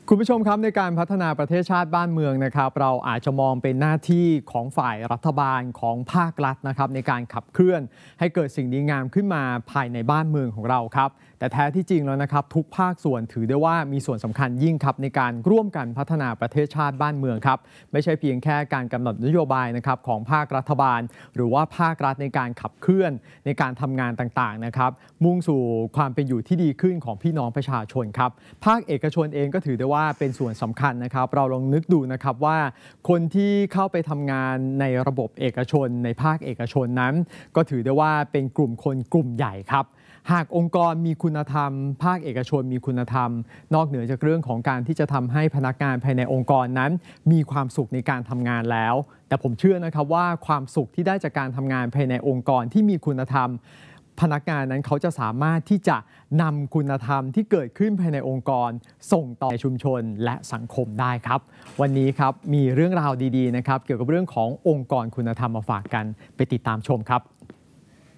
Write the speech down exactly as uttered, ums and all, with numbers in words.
คุณผู้ชมครับในการพัฒนาประเทศชาติบ้านเมืองนะครับเราอาจจะมองเป็นหน้าที่ของฝ่ายรัฐบาลของภาครัฐนะครับในการขับเคลื่อนให้เกิดสิ่งดีงามขึ้นมาภายในบ้านเมืองของเราครับแต่แท้ที่จริงแล้วนะครับทุกภาคส่วนถือได้ว่ามีส่วนสำคัญยิ่งครับในการร่วมกันพัฒนาประเทศชาติบ้านเมืองครับไม่ใช่เพียงแค่การกำหนดนโยบายนะครับของภาครัฐบาลหรือว่าภาครัฐในการขับเคลื่อนในการทำงานต่างๆนะครับมุ่งสู่ความเป็นอยู่ที่ดีขึ้นของพี่น้องประชาชนครับภาคเอกชนเองก็ถือได้ว่าเป็นส่วนสำคัญนะครับเราลองนึกดูนะครับว่าคนที่เข้าไปทำงานในระบบเอกชนในภาคเอกชนนั้นก็ถือได้ว่าเป็นกลุ่มคนกลุ่มใหญ่ครับหากองค์กรมีคุณธรรมภาคเอกชนมีคุณธรรมนอกเหนือจากเรื่องของการที่จะทำให้พนักงานภายในองค์กรนั้นมีความสุขในการทำงานแล้วแต่ผมเชื่อนะครับว่าความสุขที่ได้จากการทำงานภายในองค์กรที่มีคุณธรรมพนักงานนั้นเขาจะสามารถที่จะนำคุณธรรมที่เกิดขึ้นภายในองค์กรส่งต่อในชุมชนและสังคมได้ครับวันนี้ครับมีเรื่องราวดีๆนะครับเกี่ยวกับเรื่องขององค์กรคุณธรรมมาฝากกันไปติดตามชมครับ